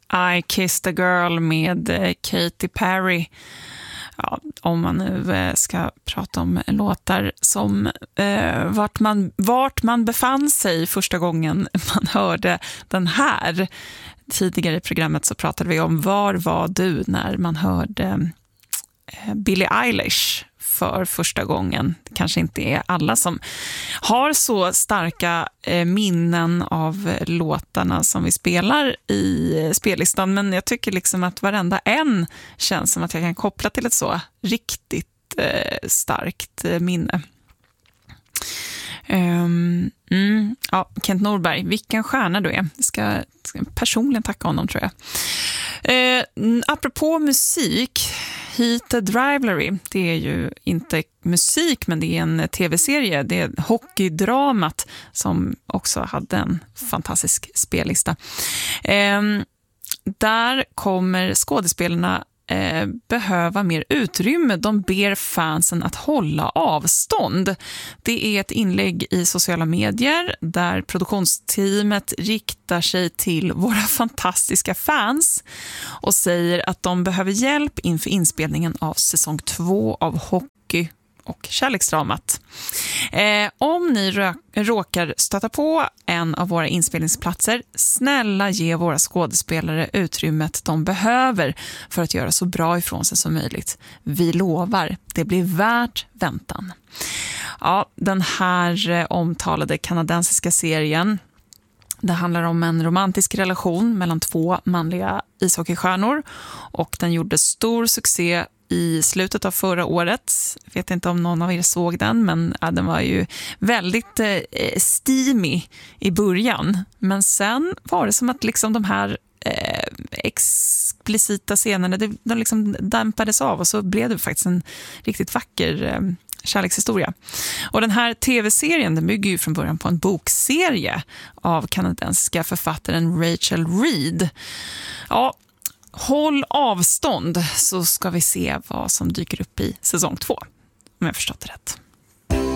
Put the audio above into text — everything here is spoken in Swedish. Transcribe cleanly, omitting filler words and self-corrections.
I Kissed a Girl med Katy Perry. Ja, om man nu ska prata om låtar som vart man befann sig första gången man hörde den här. Tidigare i programmet så pratade vi om var var du när man hörde Billie Eilish för första gången. Det kanske inte är alla som har så starka minnen av låtarna som vi spelar i spellistan, men jag tycker liksom att varenda en känns som att jag kan koppla till ett så riktigt starkt minne. Ja, Kent Norberg, vilken stjärna du är. Jag ska personligen tacka honom, tror jag. Apropå musik, Heated Rivalry, det är ju inte musik, men det är en tv-serie. Det är hockeydramat som också hade en fantastisk spellista. Där kommer skådespelarna behöva mer utrymme. De ber fansen att hålla avstånd. Det är ett inlägg i sociala medier där produktionsteamet riktar sig till våra fantastiska fans och säger att de behöver hjälp inför inspelningen av säsong 2 av Hockey och kärleksdramat. Om ni råkar stöta på en av våra inspelningsplatser, snälla ge våra skådespelare utrymmet de behöver för att göra så bra ifrån sig som möjligt. Vi lovar, det blir värt väntan. Ja, den här omtalade kanadensiska serien, det handlar om en romantisk relation mellan 2 manliga ishockeystjärnor och den gjorde stor succé i slutet av förra året. Jag vet inte om någon av er såg den, men ja, den var ju väldigt steamy i början. Men sen var det som att liksom de här explicita scenerna, de liksom dämpades av och så blev det faktiskt en riktigt vacker kärlekshistoria. Och den här tv-serien, den bygger ju från början på en bokserie av kanadensiska författaren Rachel Reed. Ja, håll avstånd så ska vi se vad som dyker upp i säsong 2, om jag förstått det rätt.